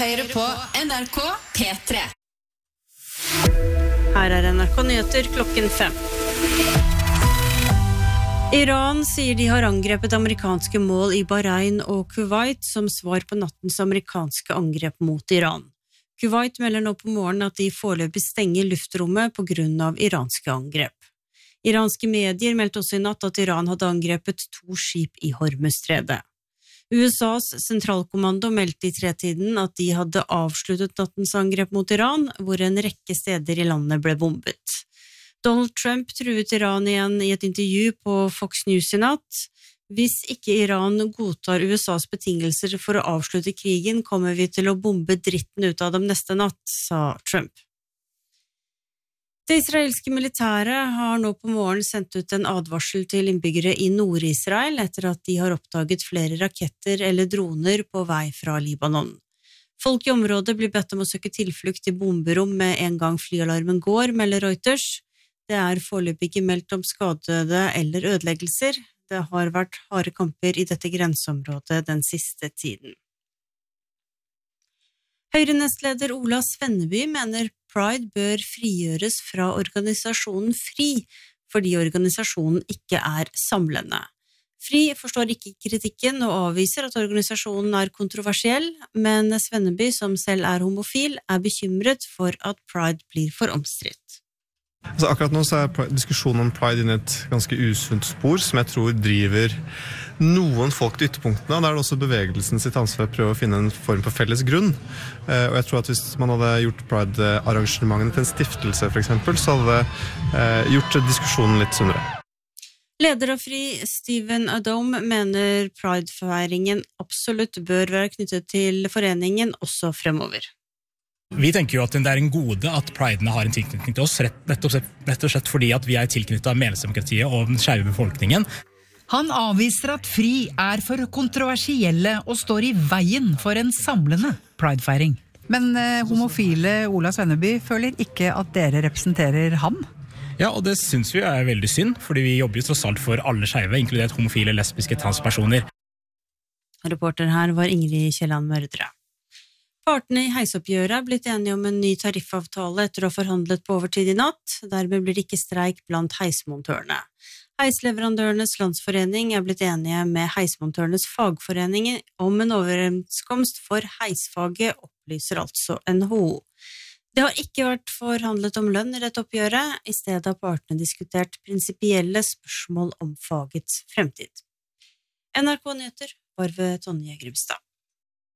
hører på NRK P3. Her NRK Nyheter klokken 5. Iran sier de har angrepet amerikanske mål i Bahrain og Kuwait som svar på nattens amerikanske angrep mot Iran. Kuwait melder nå på morgenen at de foreløpig stenger luftrommet på grunn av iranske angrep. Iranske medier meldte også i natt at Iran hadde angrepet 2 skip i Hormuzstredet. USAs sentralkommando meldte i 3-tiden at de hadde avsluttet nattens angrep mot Iran, hvor en rekke steder i landet ble bombet. Donald Trump truet Iran igjen i et intervju på Fox News i natt. Hvis ikke Iran godtar USAs betingelser for å avslutte krigen, kommer vi til å bombe dritten ut av dem neste natt, sa Trump. Det israelske militæret har nå på morgen sendt ut en advarsel til innbyggere i Nord-Israel etter at de har oppdaget flere raketter eller droner på vei fra Libanon. Folk i området blir bedt om å søke tilflukt i bomberom med en gang flyalarmen går, melder Reuters. Det er foreløpig ikke meldt om skadede eller ødeleggelser. Det har vært harde kamper i dette grenseområdet den siste tiden. Høyre-nestleder Ola Svenneby mener Pride bør frigjøres fra organisasjonen FRI, fordi organisasjonen ikke er samlende. FRI forstår ikke kritikken og avviser at organisasjonen er kontroversiell, men Svenneby, som selv er homofil, er bekymret for at Pride blir for omstridt. Altså akkurat nå så er diskusjonen om Pride inne i et ganske usunt spor, som jeg tror driver noen folk til ytterpunktene, og da er det også bevegelsen sitt ansvar å prøve å finne en form for felles grunn. Og jeg tror at hvis man hadde gjort Pride-arrangementene til en stiftelse for eksempel, så hadde det gjort diskusjonen litt sunnere. Leder av FRI, Steven Adom, mener Pride-feiringen absolutt bør være knyttet til foreningen også fremover. Vi tenker jo at det er en gode at Pridene har en tilknytning til oss, rett og slett fordi at vi er tilknyttet av medlemsdemokratiet og den skeive befolkningen. Han avviser at FRI er for kontroversielle og står i veien for en samlende Pride-feiring. Men homofile Ola Svenneby føler ikke at dere representerer ham. Ja, og det synes vi er veldig synd, fordi vi jobber jo tross alt for alle skeive, inkludert homofile, lesbiske, transpersoner. Reporter her var Ingrid Kjelland Mørdre. Partene i heisoppgjøret er blitt enige om en ny tariffavtale etter å ha forhandlet på overtid i natt. Dermed blir det ikke streik blant heismontørene. Heisleverandørenes landsforening er blitt enige med heismontørenes fagforening om en overenskomst for heisfaget, opplyser altså NHO. Det har ikke vært forhandlet om lønn i dette oppgjøret. I stedet har partene diskutert prinsipielle spørsmål om fagets fremtid. NRK Nyheter var ved Tonje Grubstad.